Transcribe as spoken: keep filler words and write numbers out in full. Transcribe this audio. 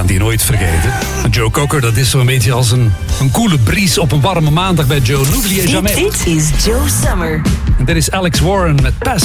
die nooit vergeten. Joe Cocker, dat is zo'n beetje als een, een koele bries op een warme maandag bij Joe. N'oubliez jamais. Dit is Joe Summer. En dit is Alex Warren met Pass